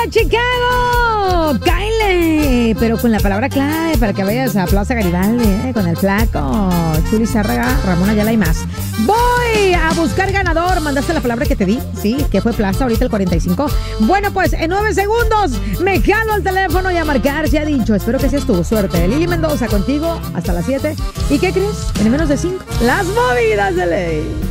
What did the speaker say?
Chicago! ¡Cáele! Pero con la palabra clave para que vayas a Plaza Garibaldi, con el flaco, Chuli Zárraga, Ramón Ayala y más. Voy a buscar ganador. ¿Mandaste la palabra que te di? Sí, que fue Plaza, ahorita el 45. Bueno, pues en 9 segundos me jalo al teléfono y a marcar. Ya he dicho, espero que seas tu suerte. Lili Mendoza contigo hasta las 7. ¿Y qué crees? En menos de 5, las movidas de ley.